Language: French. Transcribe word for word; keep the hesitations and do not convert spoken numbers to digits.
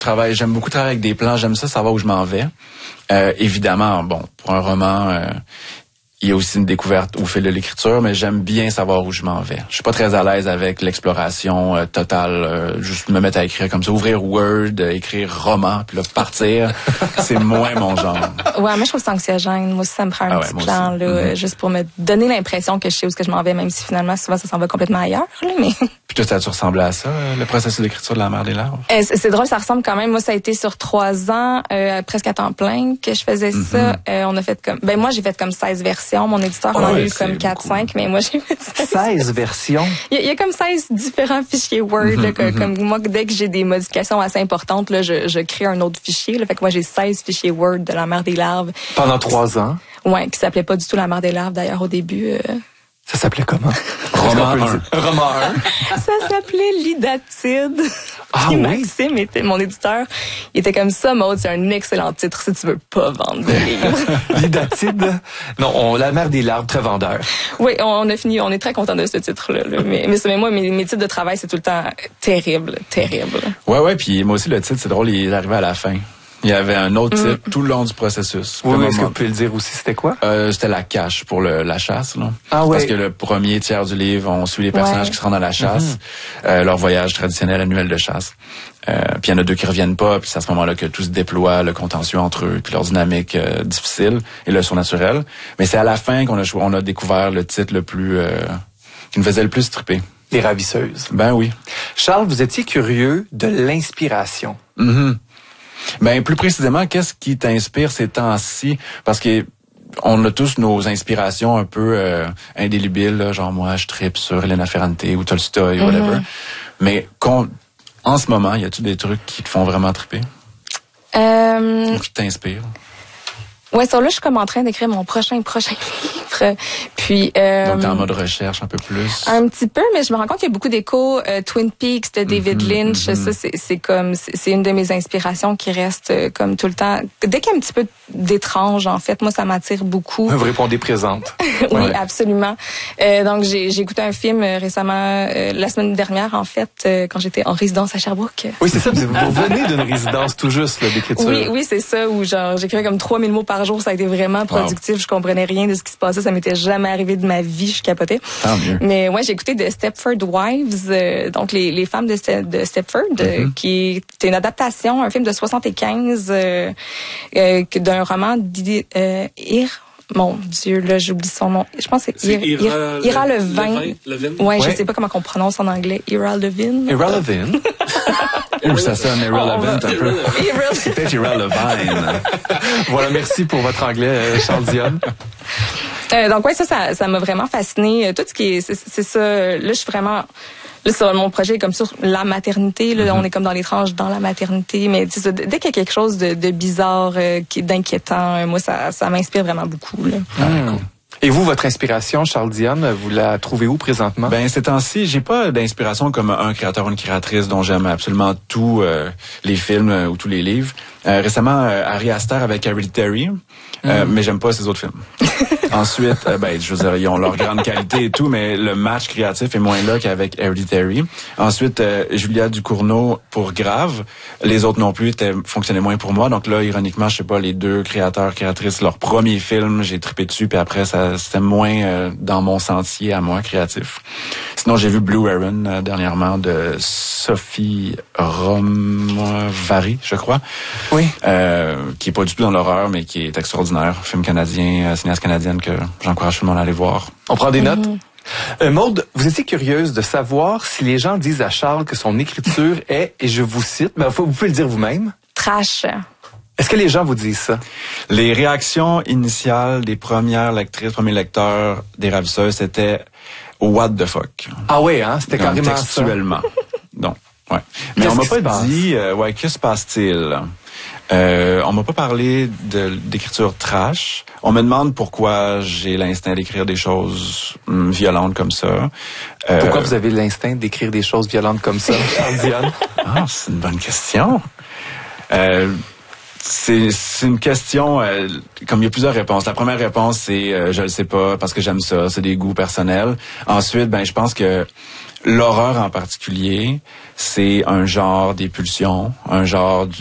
travaille, j'aime beaucoup travailler avec des plans, j'aime ça, savoir où je m'en vais. Euh, évidemment, bon, pour un roman, euh, il y a aussi une découverte au fil de l'écriture, mais j'aime bien savoir où je m'en vais. Je suis pas très à l'aise avec l'exploration euh, totale, euh, juste me mettre à écrire comme ça, ouvrir Word, euh, écrire roman, puis là partir, c'est moins mon genre. Ouais, moi je trouve ça anxiogène. Moi aussi, ça me prend un Ah ouais, petit moi plan, aussi. là, Mm-hmm. juste pour me donner l'impression que je sais où est-ce que je m'en vais, même si finalement, souvent, ça s'en va complètement ailleurs, là, mais... Puis toi, ça a-tu ressemblé à ça, euh, le processus d'écriture de La Mer des Larves? Euh, c'est, c'est drôle, ça ressemble quand même. Moi, ça a été sur trois ans, euh, presque à temps plein que je faisais Mm-hmm. ça. Euh, on a fait comme... Ben moi, j'ai fait comme seize versions. Mon éditeur en Oh, a ouais, eu c'est comme quatre cinq, mais moi, j'ai fait seize. seize versions. Il y, a, il y a comme seize différents fichiers Word. Mm-hmm, Là, que, mm-hmm. Comme moi, dès que j'ai des modifications assez importantes, là, je, je crée un autre fichier. Là, fait que moi, j'ai seize fichiers Word de La Mer des Larves. Pendant trois ans. Ouais, qui s'appelait pas du tout La Mer des Larves, d'ailleurs, au début. Euh... Ça s'appelait comment? Roman un. Roman un. Ça s'appelait L'Idatide. Ah Puis oui? Maxime était mon éditeur. Il était comme ça, Maud, c'est un excellent titre si tu veux pas vendre de livres. L'Idatide. Non, on, La Mer des Larves, très vendeur. Oui, on a fini, on est très content de ce titre-là. Là. Mais, mais, mais moi, mes, mes titres de travail, c'est tout le temps terrible, terrible. Ouais, ouais, puis moi aussi, le titre, c'est drôle, il est arrivé à la fin. Il y avait un autre titre mm. tout le long du processus. Oui, oui, est-ce que vous pouvez le dire aussi, c'était quoi? Euh, c'était la cache pour le, la chasse, là. Ah ouais. Parce que le premier tiers du livre, on suit les personnages ouais. qui se rendent à la chasse, mm-hmm. euh, leur voyage traditionnel annuel de chasse. Euh, puis il y en a deux qui reviennent pas, puis c'est à ce moment-là que tout se déploie, le contentieux entre eux, puis leur dynamique euh, difficile et le surnaturel. Mais c'est à la fin qu'on a, on a découvert le titre le plus... Euh, qui nous faisait le plus triper. Les Ravisseuses. Ben oui. Charles, vous étiez curieux de l'inspiration. Mm-hmm. Ben plus précisément, qu'est-ce qui t'inspire ces temps-ci? Parce que on a tous nos inspirations un peu euh, indélébiles, là, genre moi je tripe sur Elena Ferrante ou Tolstoy, mm-hmm. whatever. Mais en ce moment, y a-tu des trucs qui te font vraiment triper? Euh... Ou qui t'inspirent? Ouais, ça là, je suis comme en train d'écrire mon prochain prochain livre. Puis euh, donc t'es en mode recherche un peu plus. Un petit peu, mais je me rends compte qu'il y a beaucoup d'échos. Euh, Twin Peaks de David mm-hmm, Lynch, mm-hmm. ça c'est, c'est comme c'est, c'est une de mes inspirations qui reste euh, comme tout le temps. Dès qu'il y a un petit peu d'étrange, en fait, moi ça m'attire beaucoup. Vous répondez présente. Oui, ouais. absolument. Euh, donc j'ai, j'ai écouté un film euh, récemment, euh, la semaine dernière en fait, euh, quand j'étais en résidence à Sherbrooke. Oui, c'est ça. Vous, vous venez d'une résidence tout juste là, d'écriture. Oui, oui, c'est ça. Où genre j'écrivais comme trois mille mots par jour. Ça a été vraiment productif. Wow. Je comprenais rien de ce qui se passait. Ça m'était jamais arrivé de ma vie. Je capotais. Tant mieux. Mais ouais, j'ai écouté The Stepford Wives, euh, donc les, les femmes de, Ste- de Stepford, mm-hmm. euh, qui était une adaptation, un film de soixante-quinze euh, euh, d'un roman d'I- euh, Ir. Mon Dieu, là, j'oublie son nom. Je pense que c'est, c'est Ir, Ira, Ir, Ira Levin. Levin. Ouais, ouais, je sais pas comment on prononce en anglais. Ira Levin. Ira Levin. Ouh, ça sonne irrelevant oh, un peu. C'est peut-être irrelevant. Voilà, merci pour votre anglais, Charles Dionne. Euh, donc ouais, ça, ça, ça m'a vraiment fasciné. Tout ce qui est, c'est, c'est ça. Là, je suis vraiment. Là, sur mon projet est comme sur la maternité. Là, mm-hmm. on est comme dans les tranches dans la maternité. Mais ça, dès qu'il y a quelque chose de, de bizarre, euh, qui, d'inquiétant, euh, moi, ça, ça m'inspire vraiment beaucoup. Là. Mm. Et vous, votre inspiration, Charles Dionne, vous la trouvez où présentement? Ben, ces temps-ci, j'ai pas d'inspiration comme un créateur ou une créatrice dont j'aime absolument tous euh, les films euh, ou tous les livres. Euh, récemment, euh, Ari Aster avec Hereditary, euh, mm. mais j'aime pas ses autres films. Ensuite, euh, ben, je veux dire, ils ont leur grande qualité et tout, mais le match créatif est moins là qu'avec Hereditary. Ensuite, euh, Julia Ducournau pour Grave. Les autres non plus étaient, fonctionnaient moins pour moi. Donc là, ironiquement, je sais pas, les deux créateurs, créatrices, leur premier film, j'ai trippé dessus, puis après, ça, c'était moins euh, dans mon sentier à moi, créatif. Sinon, j'ai vu Blue Heron euh, dernièrement de Sophie Romavary, je crois. Oui. Euh, qui est pas du tout dans l'horreur, mais qui est extraordinaire. Film canadien, euh, cinéaste canadienne que j'encourage tout le monde à aller voir. On prend des notes. Mm-hmm. Euh, Maude, vous étiez curieuse de savoir si les gens disent à Charles que son écriture est, et je vous cite, ben, vous pouvez le dire vous-même. Trash. Est-ce que les gens vous disent ça? Les réactions initiales des premières lectrices, premiers lecteurs des Ravisseuses, c'était what the fuck. Ah oui, hein? C'était Comme carrément textuellement. Donc, ouais. Mais Qu'est-ce on m'a qui pas se dit, euh, ouais, que se passe-t-il? Euh, on m'a pas parlé de, d'écriture trash. On me demande pourquoi j'ai l'instinct d'écrire des choses hum, violentes comme ça. Euh, pourquoi vous avez l'instinct d'écrire des choses violentes comme ça, Charles Dionne? Ah, c'est une bonne question. Euh, C'est, c'est une question, euh, comme il y a plusieurs réponses. La première réponse, c'est euh, je le sais pas parce que j'aime ça, c'est des goûts personnels. Ensuite, ben je pense que l'horreur en particulier, c'est un genre des pulsions, un genre